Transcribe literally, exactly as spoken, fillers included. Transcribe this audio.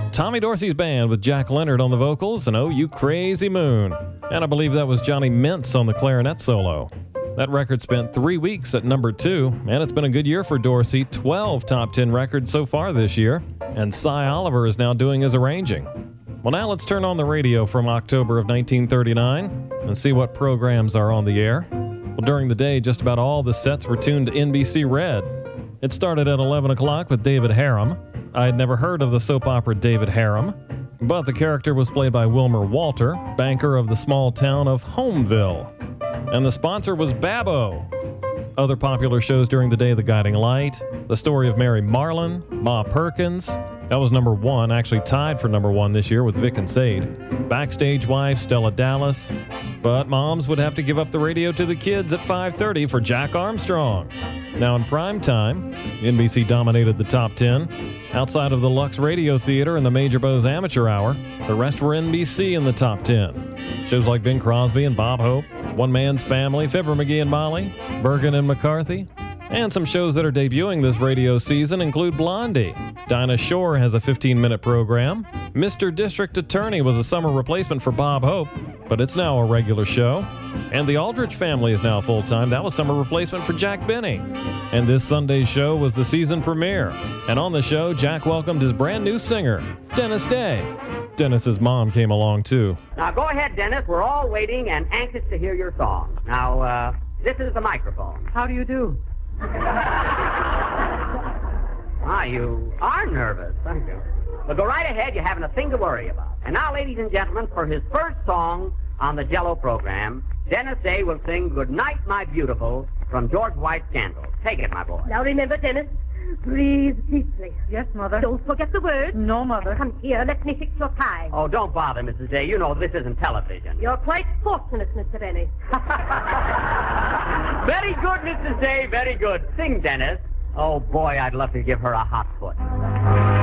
Tommy Dorsey's Band with Jack Leonard on the vocals and Oh You Crazy Moon. And I believe that was Johnny Mintz on the clarinet solo. That record spent three weeks at number two, and it's been a good year for Dorsey. twelve top ten records so far this year, and Cy Oliver is now doing his arranging. Well, now let's turn on the radio from October of nineteen thirty-nine and see what programs are on the air. Well, during the day, just about all the sets were tuned to N B C Red. It started at eleven o'clock with David Harum. I had never heard of the soap opera David Harum, but the character was played by Wilmer Walter, banker of the small town of Homeville. And the sponsor was Babbo. Other popular shows during the day: The Guiding Light, The Story of Mary Marlin, Ma Perkins. That was number one, actually tied for number one this year with Vic and Sade. Backstage Wife, Stella Dallas. But moms would have to give up the radio to the kids at five thirty for Jack Armstrong. Now in prime time, N B C dominated the top ten. Outside of the Lux Radio Theater and the Major Bowes Amateur Hour, the rest were N B C in the top ten. Shows like Bing Crosby and Bob Hope, One Man's Family, Fibber McGee and Molly, Bergen and McCarthy. And some shows that are debuting this radio season include Blondie. Dinah Shore has a fifteen-minute program. Mister District Attorney was a summer replacement for Bob Hope, but it's now a regular show. And The Aldrich Family is now full-time. That was summer replacement for Jack Benny. And this Sunday's show was the season premiere. And on the show, Jack welcomed his brand new singer, Dennis Day. Dennis's mom came along, too. Now, go ahead, Dennis. We're all waiting and anxious to hear your song. Now, uh, this is the microphone. How do you do? Ah, you are nervous, aren't you? Well, go right ahead. You haven't a thing to worry about. And now, ladies and gentlemen, for his first song on the Jello program, Dennis Day will sing Good Night, My Beautiful from George White's Scandal. Take it, my boy. Now remember, Dennis, breathe deeply. Yes, Mother. Don't forget the words. No, Mother. Come here, let me fix your tie. Oh, don't bother, Missus Day. You know this isn't television. You're quite fortunate, Mister Benny. Very good, Missus Day, very good. Sing, Dennis. Oh, boy, I'd love to give her a hot foot.